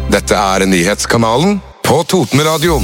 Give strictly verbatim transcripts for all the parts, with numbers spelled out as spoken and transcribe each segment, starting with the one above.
Dette er nyhetskanalen på Totenradioen.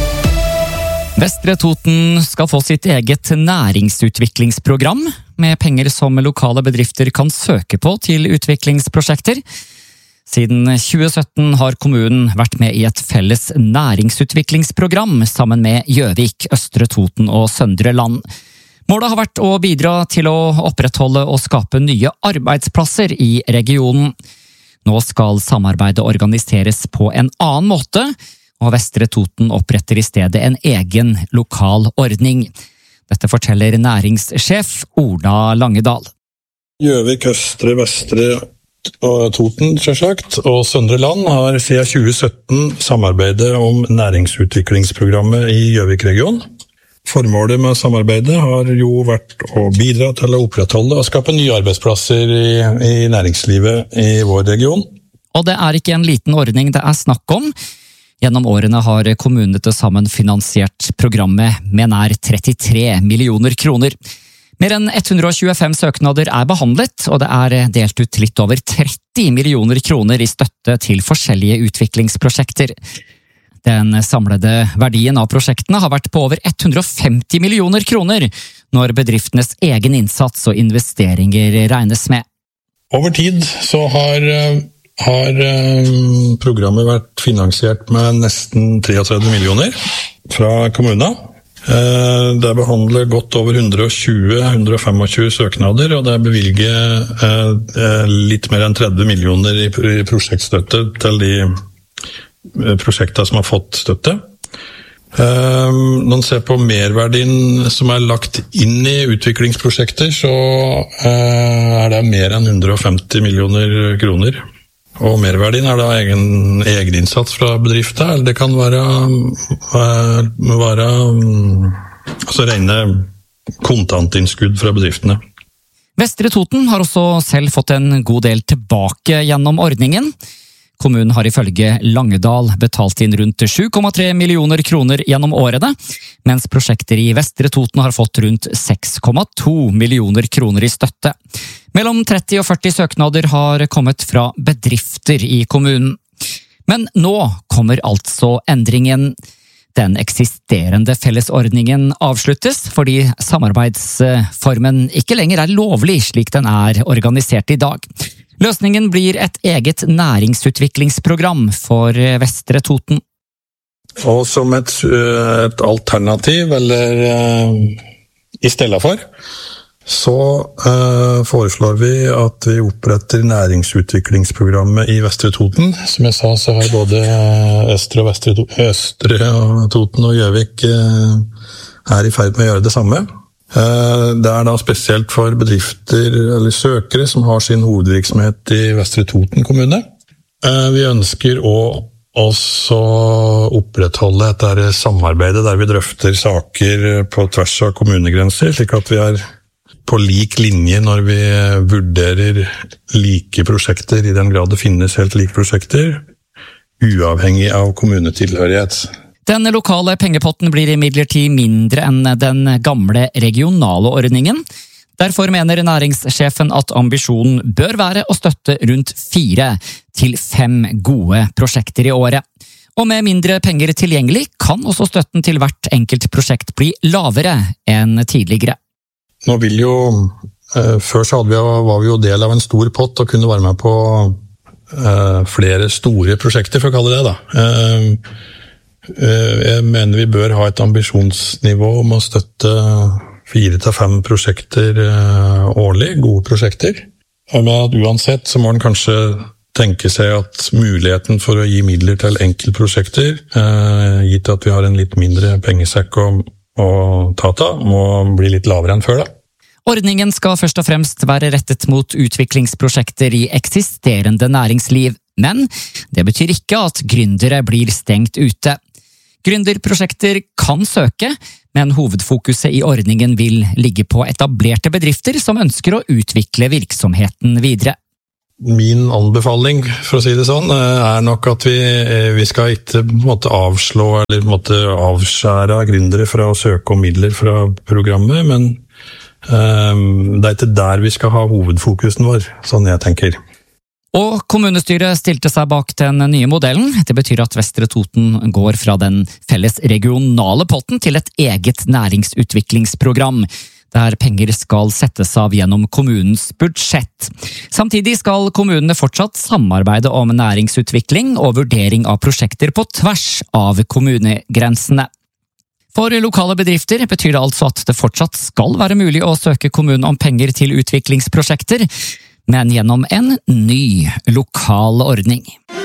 Vestre Toten skal få sitt eget næringsutviklingsprogram, med penger som lokale bedrifter kan søke på til utviklingsprosjekter. Siden tjue sytten har kommunen vært med i et felles næringsutviklingsprogram sammen med Gjøvik, Østre Toten og Søndre Land. Målet har vært å bidra til å opprettholde og skape nye arbeidsplasser i regionen. Nå skal samarbeidet organiseres på en annen måte, og Vestre Toten oppretter i stedet en egen lokal ordning. Dette forteller næringssjef Ola Langedal. Gjøvik, Østre, Vestre og Toten, selvsagt, og Søndre Land har siden tjue sytten samarbeidet om næringsutviklingsprogrammet i Gjøvik-regionen. Formålet med samarbeidet har jo vært å bidra til å opprettholde og skape nye arbeidsplasser i, i næringslivet i vår region. Og det er ikke en liten ordning det er snakk om. Gjennom årene har kommunene til sammen finansiert programmet med nær trettitre millioner kroner. Mer enn ett hundre og tjuefem søknader er behandlet, og det er delt ut litt over tretti millioner kroner i støtte til forskjellige utviklingsprosjekter. Den samlede verdien av prosjektene har vært på over ett hundre og femti millioner kroner, når bedriftenes egen innsats og investeringer regnes med. Over tid så har, har programmet vært finansiert med nesten treogtredve millioner fra kommunen. Det behandler godt over hundre og tjue til hundre og tjuefem søknader, og det bevilger litt mer enn tretti millioner i prosjektstøtte til de prosjekter som har fått støtte. Når man ser på merverdien som er lagt inn i utviklingsprosjekter, så er det mer enn hundre og femti millioner kroner. Og merverdien er da egen, egen innsats fra bedrifter, eller det kan være, være altså rene kontantinnskudd fra bedriftene. Vestre Toten har også selv fått en god del tilbake gjennom ordningen. Kommunen har ifølge Langedal betalt inn rundt sju komma tre millioner kroner gjennom årene, mens prosjekter i Vestre Toten har fått rundt seks komma to millioner kroner i støtte. Mellom tretti og førti søknader har kommet fra bedrifter i kommunen. Men nå kommer altså endringen. Den eksisterende fellesordningen avsluttes fordi samarbeidsformen ikke lenger er lovlig slik den er organisert i dag. Løsningen blir et eget næringsutviklingsprogram for Vestre Toten. Og som et, et alternativ, eller uh, i stedet for, så uh, foreslår vi at vi oppretter næringsutviklingsprogrammet i Vestre Toten. Som jeg sa, så har både Østre og Vestre Østre og Toten og Gjøvik uh, er i ferd med å gjøre det samme. Det er da spesielt for bedrifter eller søkere som har sin hovedvirksomhet i Vestre Toten kommune. Vi ønsker å også opprettholde et samarbeid der vi drøfter saker på tvers av kommunegrenser, slik at vi er på lik linje når vi vurderer like prosjekter, i den grad det finnes helt like prosjekter, uavhengig av kommunetilhørighet. Den lokale pengepotten blir imidlertid mindre enn den gamle regionale ordningen. Derfor mener næringssjefen at ambisjonen bør være å støtte rundt fire til fem gode prosjekter i året. Og med mindre penger tilgjengelig kan også støtten til hvert enkelt prosjekt bli lavere enn tidligere. Nå vil jo, før så hadde vi, var vi jo del av en stor pott og kunne være med på flere store prosjekter, for å kalle det da. Jeg mener vi bør ha et ambisjonsnivå om å støtte fire til fem prosjekter årlig, gode prosjekter. Men at uansett så må man kanskje tenke seg at muligheten for å gi midler til enkeltprosjekter, gitt at vi har en litt mindre pengesekk å, å ta av, må bli litt lavere enn før da. Ordningen skal først og fremst være rettet mot utviklingsprosjekter i eksisterende næringsliv, men det betyr ikke at gründere blir stengt ute. Gründerprosjekter kan søke, men hovedfokuset i ordningen vil ligge på etablerte bedrifter som ønsker å utvikle virksomheten videre. Min anbefaling, for å si det sånn, er nok at vi, vi skal ikke på en måte avslå eller på en måte avskjære gründere fra å søke om midler fra programmet, men um, det er ikke der vi skal ha hovedfokusen vår, sånn jeg tenker. Og kommunestyret stilte seg bak den nye modellen. Det betyr at Vestre Toten går fra den felles regionale potten til et eget næringsutviklingsprogram, der penger skal settes av gjennom kommunens budsjett. Samtidig skal kommunene fortsatt samarbeide om næringsutvikling og vurdering av prosjekter på tvers av kommunegrensene. For lokale bedrifter betyr det altså at det fortsatt skal være mulig å søke kommunen om penger til utviklingsprosjekter, men gjennom en ny lokal ordning.